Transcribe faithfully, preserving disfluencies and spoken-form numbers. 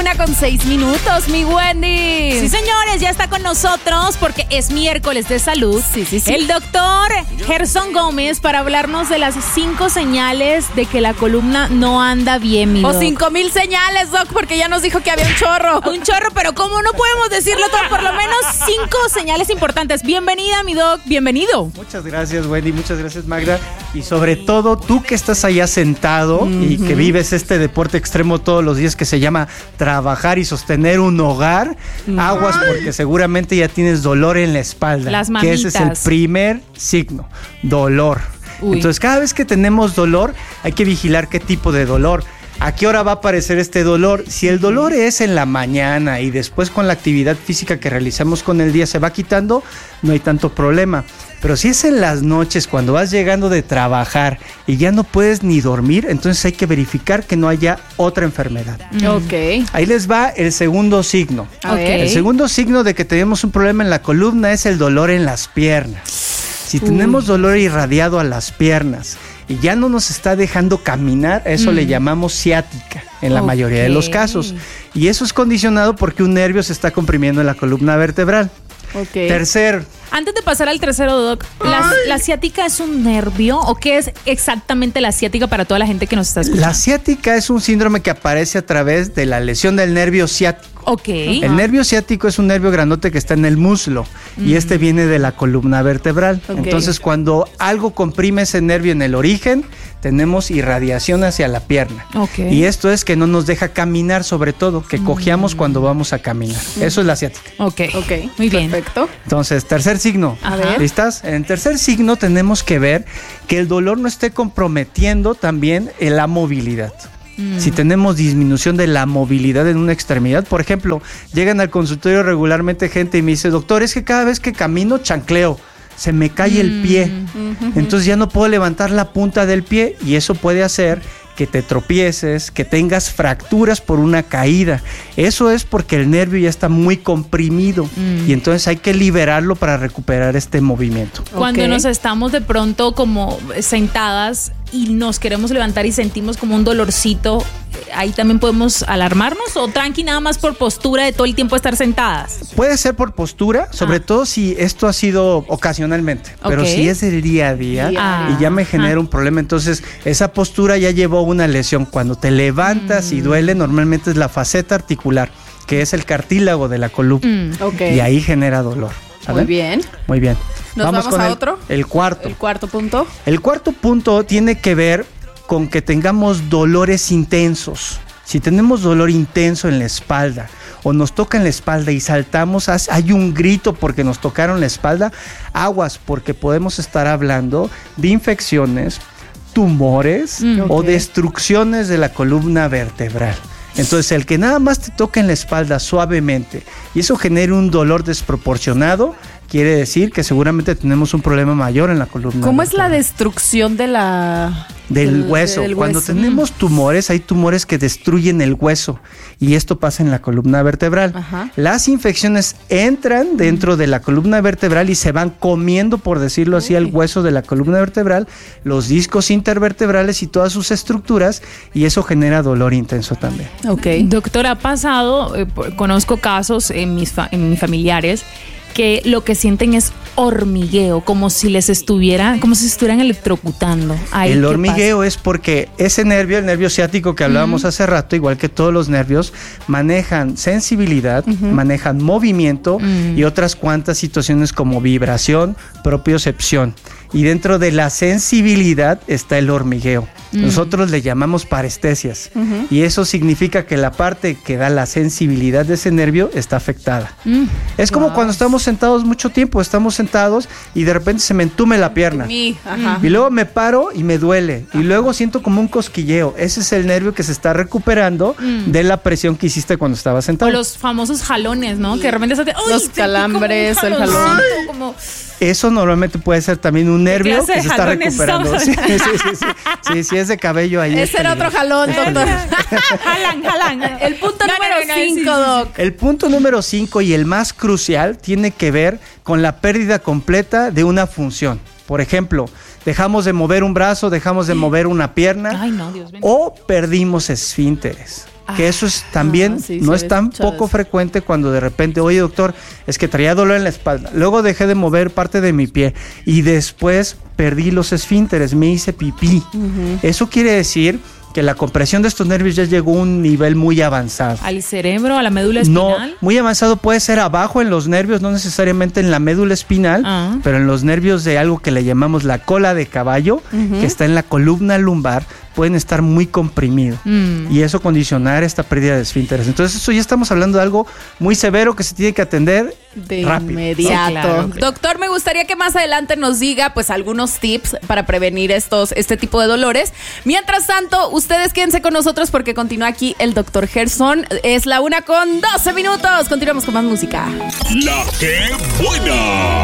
una con seis minutos, mi Wendy. Sí, señores, ya está con nosotros porque es miércoles de salud. Sí, sí, sí. El doctor Gerson Gómez para hablarnos de las cinco señales de que la columna no anda bien, mi O doc. cinco mil señales, Doc, porque ya nos dijo que había un chorro. Un chorro, pero ¿cómo no podemos decirlo todo? Por lo menos cinco señales importantes. Bienvenida, mi doc, bienvenido. Muchas gracias, Wendy, muchas gracias, Magda. Y sobre todo, tú que estás allá sentado uh-huh. y que vives este deporte extremo todos los días que se llama trabajar y sostener un hogar, uh-huh. aguas porque seguramente ya tienes dolor en la espalda. Las mamitas. Que ese es el primer signo, dolor. Uy. Entonces, cada vez que tenemos dolor, hay que vigilar qué tipo de dolor. ¿A qué hora va a aparecer este dolor? Si el dolor es en la mañana y después con la actividad física que realizamos con el día se va quitando, no hay tanto problema. Pero si es en las noches, cuando vas llegando de trabajar y ya no puedes ni dormir, entonces hay que verificar que no haya otra enfermedad. Ok. Ahí les va el segundo signo. Okay. El segundo signo de que tenemos un problema en la columna es el dolor en las piernas. Si Uy. tenemos dolor irradiado a las piernas y ya no nos está dejando caminar, eso mm. le llamamos ciática en la okay. mayoría de los casos. Y eso es condicionado porque un nervio se está comprimiendo en la columna vertebral. Okay. Tercer. Antes de pasar al tercero, doc, ¿la, ¿la ciática es un nervio o qué es exactamente la ciática para toda la gente que nos está escuchando? La ciática es un síndrome que aparece a través de la lesión del nervio ciático. Ok. El uh-huh. nervio ciático es un nervio grandote que está en el muslo mm. y este viene de la columna vertebral. Okay. Entonces, cuando algo comprime ese nervio en el origen, tenemos irradiación hacia la pierna. Okay. Y esto es que no nos deja caminar, sobre todo, que mm. cojeamos cuando vamos a caminar. Mm. Eso es la ciática. Ok, ok. Muy bien. Perfecto. Entonces, tercer signo. A ver. ¿Listas? En el tercer signo tenemos que ver que el dolor no esté comprometiendo también en la movilidad. Si tenemos disminución de la movilidad en una extremidad, por ejemplo, llegan al consultorio regularmente gente y me dice, doctor, es que cada vez que camino chancleo, se me cae mm. el pie, uh-huh. entonces ya no puedo levantar la punta del pie y eso puede hacer que te tropieces, que tengas fracturas por una caída. Eso es porque el nervio ya está muy comprimido mm. y entonces hay que liberarlo para recuperar este movimiento. Cuando okay. nos estamos de pronto como sentadas y nos queremos levantar y sentimos como un dolorcito, ¿ahí también podemos alarmarnos o tranqui nada más por postura de todo el tiempo estar sentadas? Puede ser por postura, sobre ah. todo si esto ha sido ocasionalmente, okay. pero si es el día a día ah. y ya me genera ah. un problema, entonces esa postura ya llevó una lesión. Cuando te levantas mm. y duele, normalmente es la faceta articular, que es el cartílago de la columna mm. okay. y ahí genera dolor. ¿Saben? Muy bien. Muy bien. ¿Nos vamos, vamos con a el, otro? El cuarto. El cuarto punto. El cuarto punto tiene que ver con que tengamos dolores intensos. Si tenemos dolor intenso en la espalda o nos toca en la espalda y saltamos, hay un grito porque nos tocaron la espalda, aguas, porque podemos estar hablando de infecciones, tumores mm, okay. o destrucciones de la columna vertebral. Entonces, el que nada más te toca en la espalda suavemente y eso genere un dolor desproporcionado, quiere decir que seguramente tenemos un problema mayor en la columna. ¿Cómo vertebral. es la destrucción de la... Del, del hueso. Del Cuando hueso. tenemos tumores, hay tumores que destruyen el hueso y esto pasa en la columna vertebral. Ajá. Las infecciones entran dentro de la columna vertebral y se van comiendo, por decirlo así, el hueso de la columna vertebral, los discos intervertebrales y todas sus estructuras y eso genera dolor intenso también. Ok. Doctor, ha pasado, eh, conozco casos en mis, fa- en mis familiares que lo que sienten es hormigueo, como si les estuviera, como si se estuvieran electrocutando. Ay, el hormigueo pasa? Es porque ese nervio, el nervio ciático que hablábamos uh-huh. hace rato, igual que todos los nervios, manejan sensibilidad, uh-huh. manejan movimiento uh-huh. y otras cuantas situaciones como vibración, propiocepción. Y dentro de la sensibilidad está el hormigueo. Uh-huh. Nosotros le llamamos parestesias. Uh-huh. Y eso significa que la parte que da la sensibilidad de ese nervio está afectada. Uh-huh. Es como wow. cuando estamos sentados mucho tiempo, estamos sentados y de repente se me entume la pierna. Mi, ajá. Y luego me paro y me duele. Ajá. Y luego siento como un cosquilleo. Ese es el nervio que se está recuperando uh-huh. de la presión que hiciste cuando estabas sentado. O los famosos jalones, ¿no? Que de repente se te... Los calambres, el jalón. Como... Eso normalmente puede ser también un nervio que se está recuperando. Sí, sí, sí, sí, sí, sí, ese cabello ahí. Ese era otro jalón, doctor. Jalan, jalan. El punto no, número no, no, cinco, sí, doc. El punto número cinco y el más crucial tiene que ver con la pérdida completa de una función. Por ejemplo, dejamos de mover un brazo, dejamos de mover una pierna. Ay, no, Dios mío. O perdimos esfínteres. Que eso es también, Ah, sí, no sí, es tan escuchado poco eso. frecuente cuando de repente, oye doctor, es que traía dolor en la espalda, luego dejé de mover parte de mi pie y después perdí los esfínteres, me hice pipí. Uh-huh. Eso quiere decir que la compresión de estos nervios ya llegó a un nivel muy avanzado. ¿Al cerebro, a la médula espinal? No, muy avanzado puede ser abajo en los nervios, no necesariamente en la médula espinal, Ah. pero en los nervios de algo que le llamamos la cola de caballo, uh-huh. que está en la columna lumbar, pueden estar muy comprimidos mm. y eso condicionar esta pérdida de esfínteres. Entonces eso ya estamos hablando de algo muy severo que se tiene que atender de rápido. inmediato. Sí, claro. Doctor, me gustaría que más adelante nos diga pues algunos tips para prevenir estos, este tipo de dolores. Mientras tanto, ustedes quédense con nosotros porque continúa aquí el doctor Gerson. Es la una con doce minutos. Continuamos con más música. La que buena.